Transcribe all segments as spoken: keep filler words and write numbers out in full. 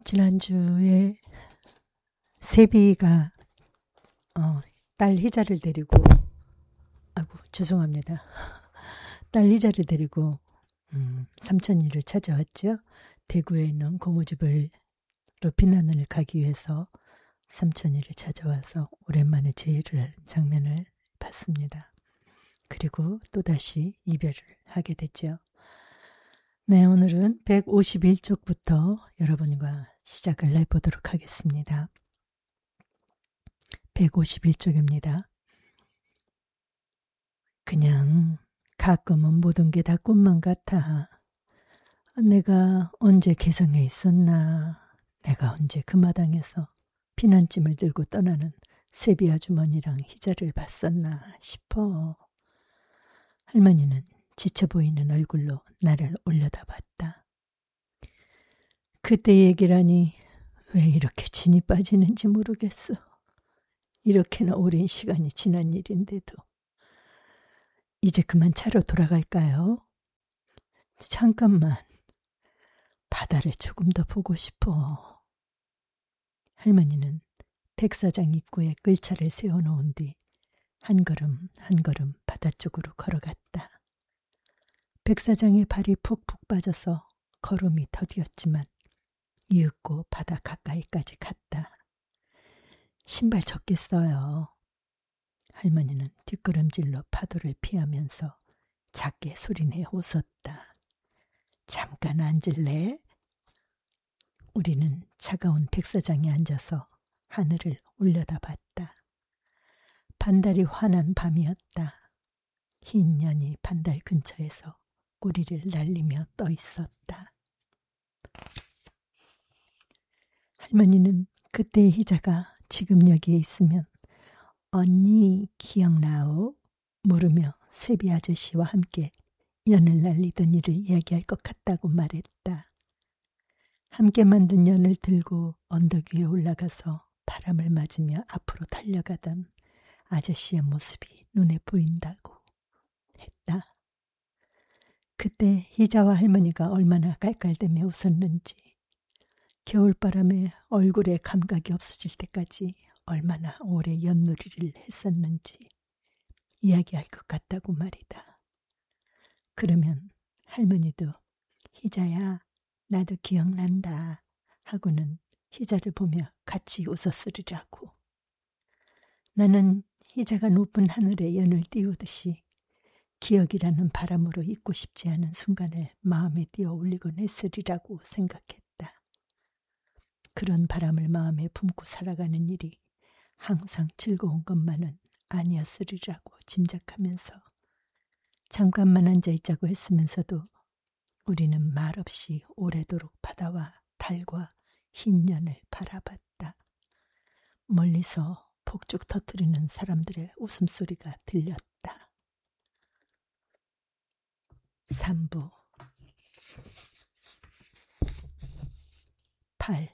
지난주에 세비가 어, 딸 희자를 데리고 아이고 죄송합니다. 딸 희자를 데리고 음, 삼천리를 찾아왔죠. 대구에 있는 고모집을 피난을 가기 위해서 삼천리를 찾아와서 오랜만에 제의를 하는 장면을 봤습니다. 그리고 또다시 이별을 하게 됐죠. 네, 오늘은 백오십일 쪽부터 여러분과 시작을 해보도록 하겠습니다. 백오십일 쪽입니다. 그냥 가끔은 모든 게 다 꿈만 같아. 내가 언제 개성에 있었나. 내가 언제 그 마당에서 피난짐을 들고 떠나는 세비 아주머니랑 희자를 봤었나 싶어. 할머니는 지쳐 보이는 얼굴로 나를 올려다봤다. 그때 얘기라니 왜 이렇게 진이 빠지는지 모르겠어. 이렇게나 오랜 시간이 지난 일인데도. 이제 그만 차로 돌아갈까요? 잠깐만. 바다를 조금 더 보고 싶어. 할머니는 백사장 입구에 끌차를 세워놓은 뒤 한 걸음 한 걸음 바다 쪽으로 걸어갔다. 백사장의 발이 푹푹 빠져서 걸음이 더디었지만 이윽고 바다 가까이까지 갔다. 신발 젖겠어요. 할머니는 뒷걸음질로 파도를 피하면서 작게 소리내 웃었다. 잠깐 앉을래? 우리는 차가운 백사장에 앉아서 하늘을 올려다봤다. 반달이 환한 밤이었다. 흰 년이 반달 근처에서 꼬리를 날리며 떠 있었다. 할머니는 그때의 희자가 지금 여기에 있으면 언니 기억나오? 물으며 세비 아저씨와 함께 연을 날리던 일을 이야기할 것 같다고 말했다. 함께 만든 연을 들고 언덕 위에 올라가서 바람을 맞으며 앞으로 달려가던 아저씨의 모습이 눈에 보인다고 했다. 그때 희자와 할머니가 얼마나 깔깔대며 웃었는지, 겨울바람에 얼굴에 감각이 없어질 때까지 얼마나 오래 연놀이를 했었는지 이야기할 것 같다고 말이다. 그러면 할머니도 희자야 나도 기억난다 하고는 희자를 보며 같이 웃었으리라고. 나는 희자가 높은 하늘에 연을 띄우듯이 기억이라는 바람으로 잊고 싶지 않은 순간을 마음에 띄어 올리곤 했으리라고 생각했다. 그런 바람을 마음에 품고 살아가는 일이 항상 즐거운 것만은 아니었으리라고 짐작하면서 잠깐만 앉아있자고 했으면서도 우리는 말없이 오래도록 바다와 달과 흰 연을 바라봤다. 멀리서 폭죽 터뜨리는 사람들의 웃음소리가 들렸다. 삼 부 팔.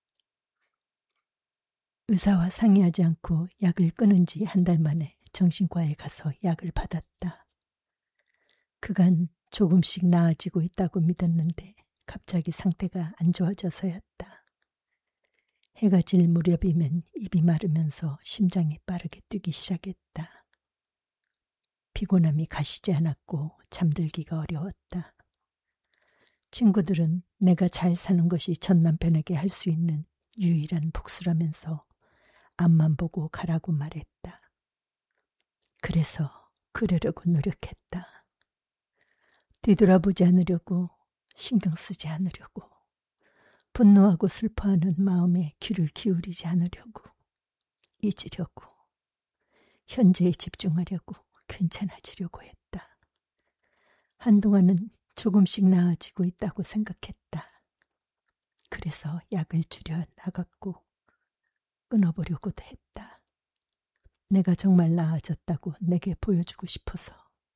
의사와 상의하지 않고 약을 끊은 지 한 달 만에 정신과에 가서 약을 받았다. 그간 조금씩 나아지고 있다고 믿었는데 갑자기 상태가 안 좋아져서였다. 해가 질 무렵이면 입이 마르면서 심장이 빠르게 뛰기 시작했다. 피곤함이 가시지 않았고 잠들기가 어려웠다. 친구들은 내가 잘 사는 것이 전 남편에게 할 수 있는 유일한 복수라면서 앞만 보고 가라고 말했다. 그래서 그러려고 노력했다. 뒤돌아보지 않으려고, 신경 쓰지 않으려고, 분노하고 슬퍼하는 마음에 귀를 기울이지 않으려고, 잊으려고, 현재에 집중하려고, 괜찮아지려고 했다. 한동안은 조금씩 나아지고 있다고 생각했다. 그래서 약을 줄여 나갔고 끊어보려고도 했다. 내가 정말 나아졌다고 내게 보여주고 싶어서.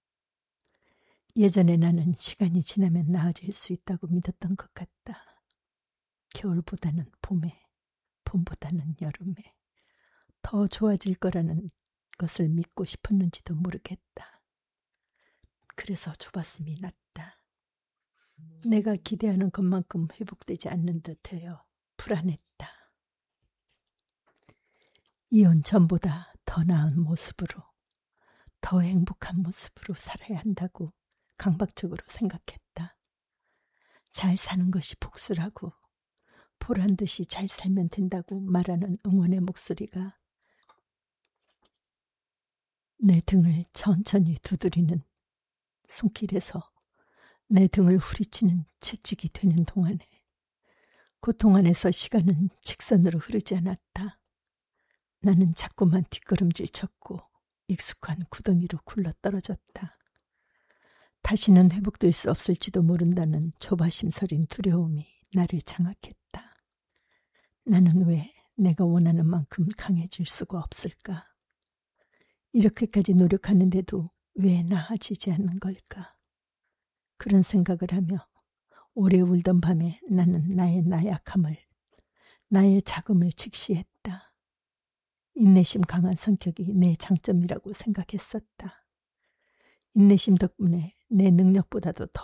예전에 나는 시간이 지나면 나아질 수 있다고 믿었던 것 같다. 겨울보다는 봄에, 봄보다는 여름에 더 좋아질 거라는 것을 믿고 싶었는지도 모르겠다. 그래서 조바심이 났다. 내가 기대하는 것만큼 회복되지 않는 듯해요. 불안했다. 이혼 전보다 더 나은 모습으로, 더 행복한 모습으로 살아야 한다고 강박적으로 생각했다. 잘 사는 것이 복수라고, 보란 듯이 잘 살면 된다고 말하는 응원의 목소리가 내 등을 천천히 두드리는 손길에서 내 등을 후리치는 채찍이 되는 동안에, 고통 안에서 시간은 직선으로 흐르지 않았다. 나는 자꾸만 뒷걸음질 쳤고 익숙한 구덩이로 굴러떨어졌다. 다시는 회복될 수 없을지도 모른다는 조바심 서린 두려움이 나를 장악했다. 나는 왜 내가 원하는 만큼 강해질 수가 없을까? 이렇게까지 노력하는데도 왜 나아지지 않는 걸까? 그런 생각을 하며 오래 울던 밤에 나는 나의 나약함을, 나의 자금을 직시했다. 인내심 강한 성격이 내 장점이라고 생각했었다. 인내심 덕분에 내 능력보다도 더